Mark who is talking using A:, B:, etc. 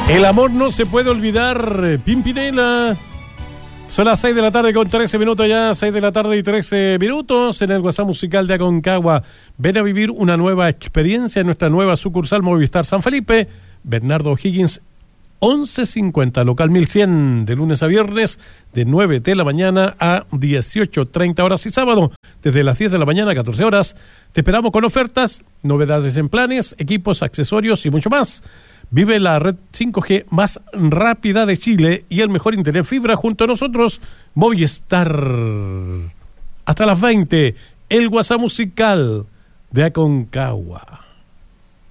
A: El amor no se puede olvidar, Pimpinela. Son las 6 de la tarde con 13 minutos ya, 6 de la tarde y 13 minutos en el WhatsApp musical de Aconcagua. Ven a vivir una nueva experiencia en nuestra nueva sucursal Movistar San Felipe. Bernardo O'Higgins, 1150, local 1100, de lunes a viernes, de 9 de la mañana a 18:30 horas y sábado, desde las 10 de la mañana a 14 horas. Te esperamos con ofertas, novedades en planes, equipos, accesorios y mucho más. Vive la red 5G más rápida de Chile y el mejor internet fibra junto a nosotros, Movistar. Hasta las 20, el WhatsApp musical de Aconcagua.